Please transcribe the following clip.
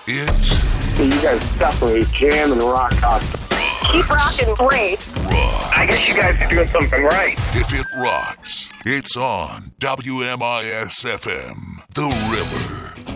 It's You guys separate jam and rock concert. Keep rocking great. rock. I guess you guys are doing something right. If it rocks, it's on WMIS FM, The River.